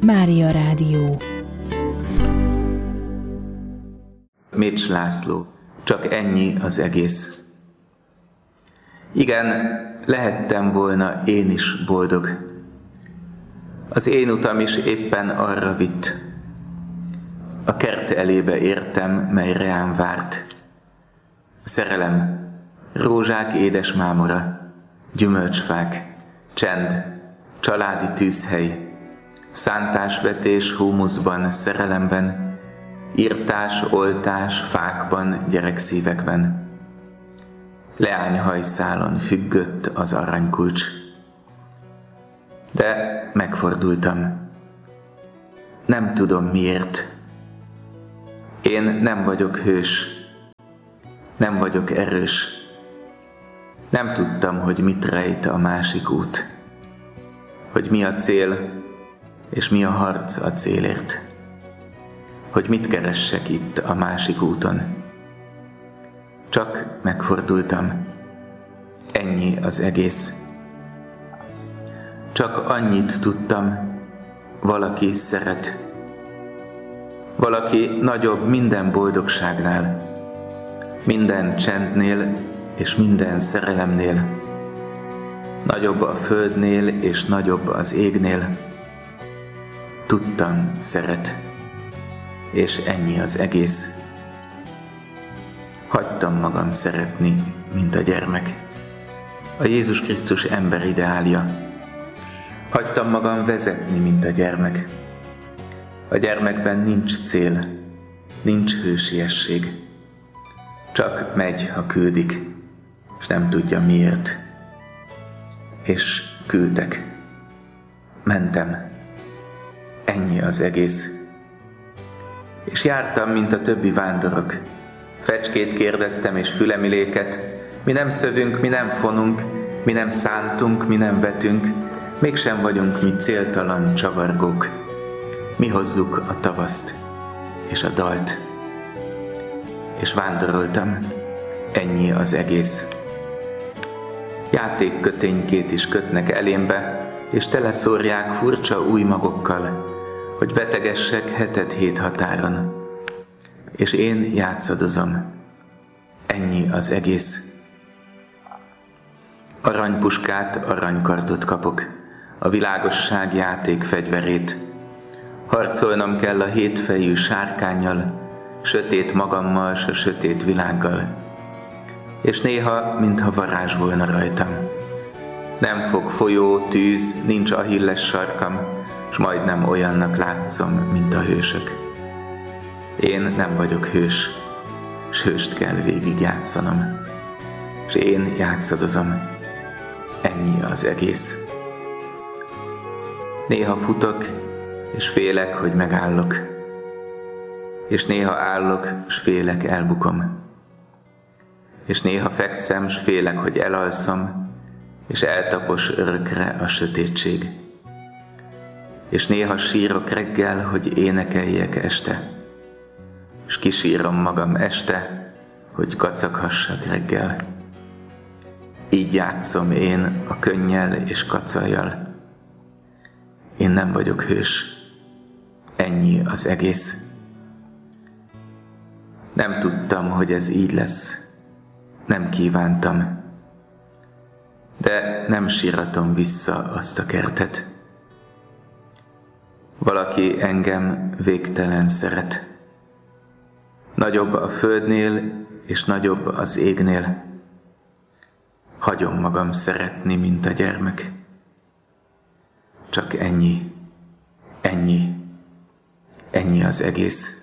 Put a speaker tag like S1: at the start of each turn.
S1: Mária Rádió.
S2: Mécs László, csak ennyi az egész. Igen, lehettem volna én is boldog. Az én utam is éppen arra vitt. A kert elébe értem, mely reám várt. Szerelem, rózsák édes mámora, gyümölcsfák, csend, családi tűzhely, szántásvetés humuszban, szerelemben, írtás, oltás, fákban, gyerekszívekben. Leányhajszálon függött az aranykulcs. De megfordultam. Nem tudom miért. Én nem vagyok hős. Nem vagyok erős. Nem tudtam, hogy mit rejt a másik út. Hogy mi a cél, és mi a harc a célért. Hogy mit keressek itt a másik úton. Csak megfordultam. Ennyi az egész. Csak annyit tudtam, valaki szeret. Valaki nagyobb minden boldogságnál, minden csendnél és minden szerelemnél. Nagyobb a földnél és nagyobb az égnél. Tudtam, szeret. És ennyi az egész. Hagytam magam szeretni, mint a gyermek. A Jézus Krisztus ember ideálja. Hagytam magam vezetni, mint a gyermek. A gyermekben nincs cél, nincs hősiesség. Csak megy, ha küldik, és nem tudja miért. És küldtek. Mentem. Ennyi az egész. És jártam, mint a többi vándorok. Fecskét kérdeztem és fülemiléket. Mi nem szövünk, mi nem fonunk, mi nem szántunk, mi nem vetünk, mégsem vagyunk mi céltalan csavargók. Mi hozzuk a tavaszt és a dalt. És vándoroltam. Ennyi az egész. Játékköténykét is kötnek elémbe, és teleszórják furcsa új magokkal, hogy vetegessek hetet-hét határon. És én játszadozom. Ennyi az egész. Aranypuskát, aranykardot kapok, a világosság játékfegyverét. Harcolnom kell a hétfejű sárkánnyal, sötét magammal, s a sötét világgal. És néha, mintha varázs volna rajtam. Nem fog folyó, tűz, nincs Achilles sarkam, s majdnem olyannak látszom, mint a hősök. Én nem vagyok hős, s hőst kell végigjátszanom. S én játszadozom. Ennyi az egész. Néha futok, és félek, hogy megállok. És néha állok, s félek, elbukom. És néha fekszem, s félek, hogy elalszom, és eltapos örökre a sötétség. És néha sírok reggel, hogy énekeljek este. És kisírom magam este, hogy kacaghassak reggel. Így játszom én a könnyel és kacajjal. Én nem vagyok hős. Ennyi az egész. Nem tudtam, hogy ez így lesz. Nem kívántam. De nem síratom vissza azt a kertet. Valaki engem végtelen szeret. Nagyobb a földnél, és nagyobb az égnél. Hagyom magam szeretni, mint a gyermek. Csak ennyi, ennyi, ennyi az egész.